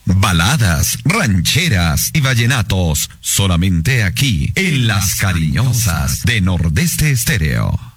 Baladas, rancheras y vallenatos, solamente aquí, en Las Cariñosas de Nordeste Estéreo.